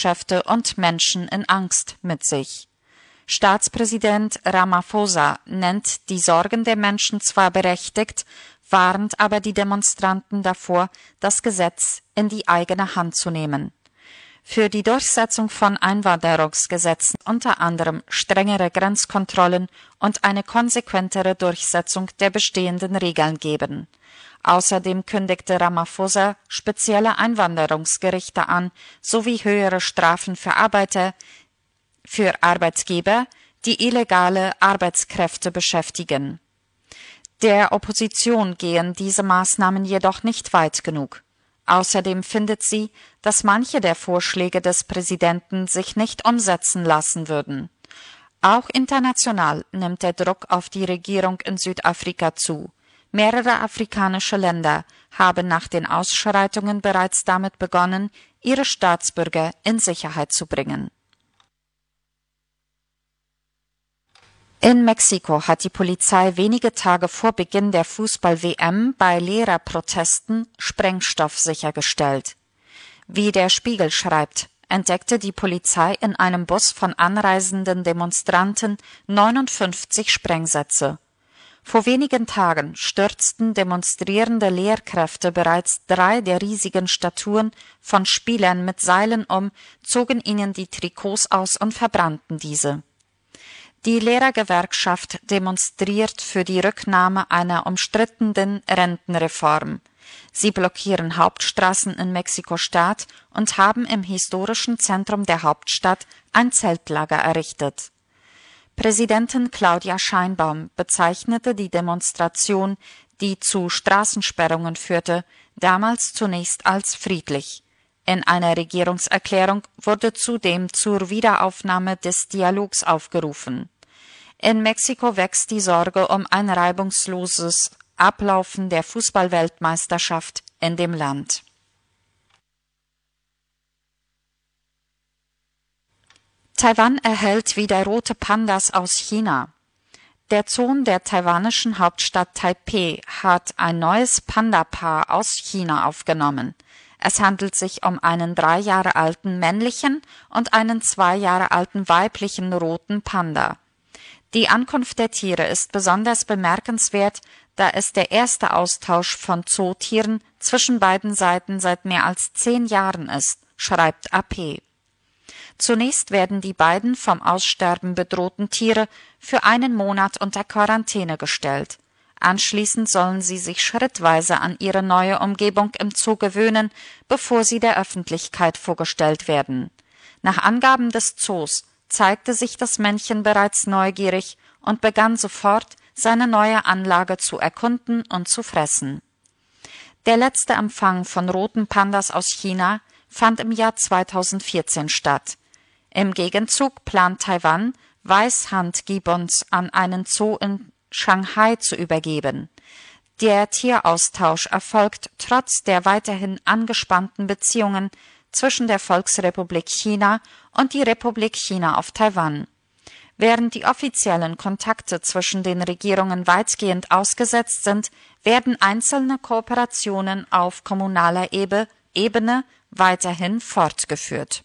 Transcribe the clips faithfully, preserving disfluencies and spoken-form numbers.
Geschäfte und Menschen in Angst mit sich. Staatspräsident Ramaphosa nennt die Sorgen der Menschen zwar berechtigt, warnt aber die Demonstranten davor, das Gesetz in die eigene Hand zu nehmen. Für die Durchsetzung von Einwanderungsgesetzen unter anderem strengere Grenzkontrollen und eine konsequentere Durchsetzung der bestehenden Regeln geben. Außerdem kündigte Ramaphosa spezielle Einwanderungsgerichte an, sowie höhere Strafen für Arbeiter, für Arbeitgeber, die illegale Arbeitskräfte beschäftigen. Der Opposition gehen diese Maßnahmen jedoch nicht weit genug. Außerdem findet sie, dass manche der Vorschläge des Präsidenten sich nicht umsetzen lassen würden. Auch international nimmt der Druck auf die Regierung in Südafrika zu. Mehrere afrikanische Länder haben nach den Ausschreitungen bereits damit begonnen, ihre Staatsbürger in Sicherheit zu bringen. In Mexiko hat die Polizei wenige Tage vor Beginn der Fußball-W M bei Lehrerprotesten Sprengstoff sichergestellt. Wie der Spiegel schreibt, entdeckte die Polizei in einem Bus von anreisenden Demonstranten neunundfünfzig Sprengsätze. Vor wenigen Tagen stürzten demonstrierende Lehrkräfte bereits drei der riesigen Statuen von Spielern mit Seilen um, zogen ihnen die Trikots aus und verbrannten diese. Die Lehrergewerkschaft demonstriert für die Rücknahme einer umstrittenen Rentenreform. Sie blockieren Hauptstraßen in Mexiko-Stadt und haben im historischen Zentrum der Hauptstadt ein Zeltlager errichtet. Präsidentin Claudia Sheinbaum bezeichnete die Demonstration, die zu Straßensperrungen führte, damals zunächst als friedlich. In einer Regierungserklärung wurde zudem zur Wiederaufnahme des Dialogs aufgerufen. In Mexiko wächst die Sorge um ein reibungsloses Ablaufen der Fußballweltmeisterschaft in dem Land. Taiwan erhält wieder rote Pandas aus China. Der Zoo der taiwanischen Hauptstadt Taipeh hat ein neues Panda-Paar aus China aufgenommen. Es handelt sich um einen drei Jahre alten männlichen und einen zwei Jahre alten weiblichen roten Panda. Die Ankunft der Tiere ist besonders bemerkenswert, da es der erste Austausch von Zootieren zwischen beiden Seiten seit mehr als zehn Jahren ist, schreibt A P. Zunächst werden die beiden vom Aussterben bedrohten Tiere für einen Monat unter Quarantäne gestellt. Anschließend sollen sie sich schrittweise an ihre neue Umgebung im Zoo gewöhnen, bevor sie der Öffentlichkeit vorgestellt werden. Nach Angaben des Zoos zeigte sich das Männchen bereits neugierig und begann sofort, seine neue Anlage zu erkunden und zu fressen. Der letzte Empfang von roten Pandas aus China fand im Jahr zweitausendvierzehn statt. Im Gegenzug plant Taiwan, Weißhand-Gibbons an einen Zoo in Shanghai zu übergeben. Der Tieraustausch erfolgt trotz der weiterhin angespannten Beziehungen zwischen der Volksrepublik China und die Republik China auf Taiwan. Während die offiziellen Kontakte zwischen den Regierungen weitgehend ausgesetzt sind, werden einzelne Kooperationen auf kommunaler Ebene weiterhin fortgeführt.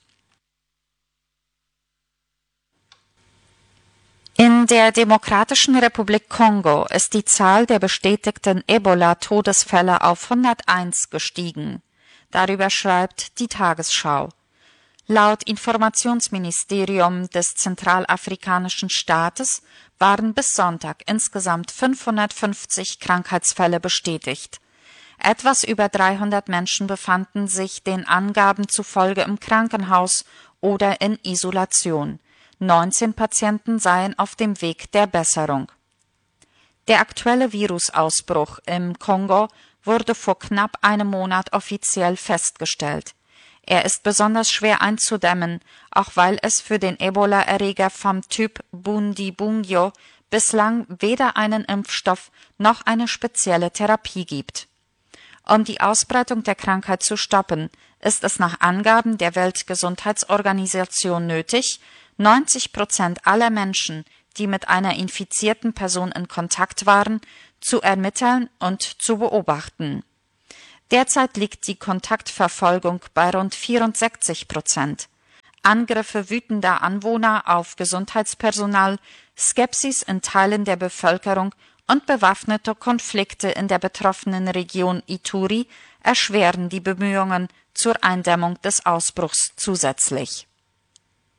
In der Demokratischen Republik Kongo ist die Zahl der bestätigten Ebola-Todesfälle auf hunderteins gestiegen. Darüber schreibt die Tagesschau. Laut Informationsministerium des zentralafrikanischen Staates waren bis Sonntag insgesamt fünfhundertfünfzig Krankheitsfälle bestätigt. Etwas über dreihundert Menschen befanden sich den Angaben zufolge im Krankenhaus oder in Isolation. neunzehn Patienten seien auf dem Weg der Besserung. Der aktuelle Virusausbruch im Kongo wurde vor knapp einem Monat offiziell festgestellt. Er ist besonders schwer einzudämmen, auch weil es für den Ebola-Erreger vom Typ Bundibugyo bislang weder einen Impfstoff noch eine spezielle Therapie gibt. Um die Ausbreitung der Krankheit zu stoppen, ist es nach Angaben der Weltgesundheitsorganisation nötig, neunzig Prozent aller Menschen, die mit einer infizierten Person in Kontakt waren, zu ermitteln und zu beobachten. Derzeit liegt die Kontaktverfolgung bei rund vierundsechzig Prozent. Angriffe wütender Anwohner auf Gesundheitspersonal, Skepsis in Teilen der Bevölkerung und bewaffnete Konflikte in der betroffenen Region Ituri erschweren die Bemühungen zur Eindämmung des Ausbruchs zusätzlich.